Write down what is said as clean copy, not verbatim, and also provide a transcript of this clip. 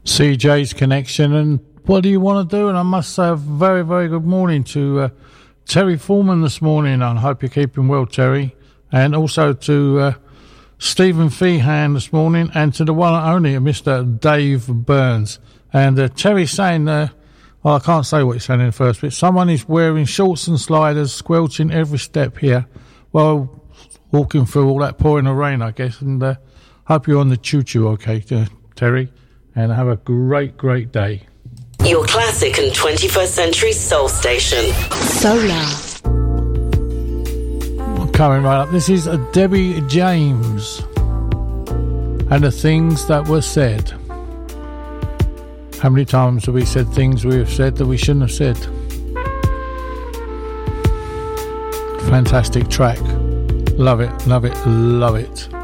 CJ's Connection. And what do you want to do? And I must say a very, very good morning to Terry Foreman this morning. I hope you're keeping well, Terry. And also to Stephen Feehan this morning, and to the one and only Mr. Dave Burns. And Terry's saying, well, I can't say what he's saying in the first bit. Someone is wearing shorts and sliders, squelching every step here while walking through all that pouring of rain, I guess. And hope you're on the choo-choo okay, Terry. And have a great, great day. Your classic and 21st century soul station. Solar. Coming right up, this is Debbie James and the things that were said. How many times have we said things we have said that we shouldn't have said? Fantastic track. Love it, love it, love it.